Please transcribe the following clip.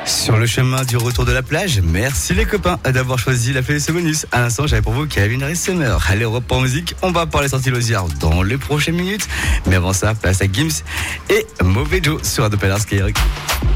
Sur le chemin du retour de la plage, merci les copains d'avoir choisi la playlist bonus. À l'instant, j'avais pour vous Calvin Harris Summer. Allez, on reprend en musique. On va parler sorties loisirs dans les prochaines minutes. Mais avant ça, place à Gims et Mauvais Joe sur Adopelars Skyrock.